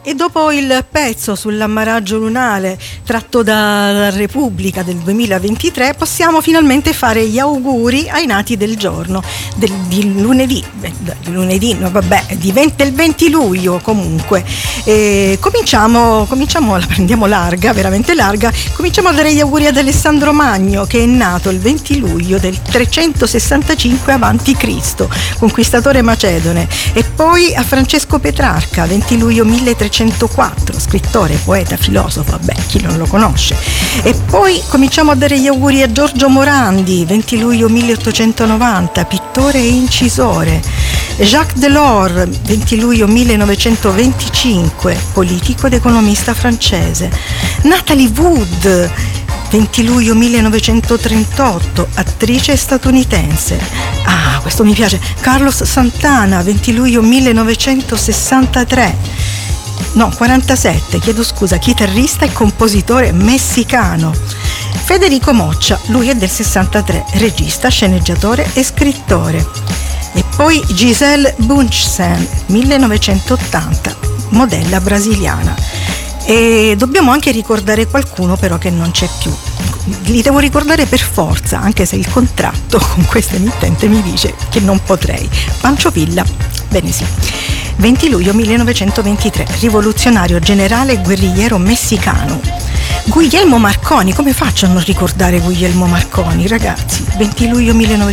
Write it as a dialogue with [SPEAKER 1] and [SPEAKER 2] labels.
[SPEAKER 1] E dopo il pezzo sull'ammaraggio lunare tratto da Repubblica del 2023 possiamo finalmente fare gli auguri ai nati del giorno, di lunedì, del 20 luglio comunque. Cominciamo, la prendiamo larga, veramente larga, cominciamo a dare gli auguri ad Alessandro Magno, che è nato il 20 luglio del 365 a.C., conquistatore macedone, e poi a Francesco Petrarca, 20 luglio 1304, scrittore, poeta, filosofo, chi non lo conosce. E poi cominciamo a dare gli auguri a Giorgio Morandi, 20 luglio 1890, pittore e incisore. Jacques Delors, 20 luglio 1925, politico ed economista francese. Natalie Wood, 20 luglio 1938, attrice statunitense. Ah, questo mi piace. Carlos Santana, 20 luglio 1963. No, 47, chiedo scusa, chitarrista e compositore messicano. Federico Moccia, lui è del 63, regista, sceneggiatore e scrittore. E poi Gisele Bündchen, 1980, modella brasiliana. E dobbiamo anche ricordare qualcuno però che non c'è più. Li devo ricordare per forza, anche se il contratto con questa emittente mi dice che non potrei. Pancho Villa, bene sì. 20 luglio 1923, rivoluzionario generale e guerrigliero messicano. Guglielmo Marconi, come faccio a non ricordare Guglielmo Marconi, ragazzi? 20 luglio 1923.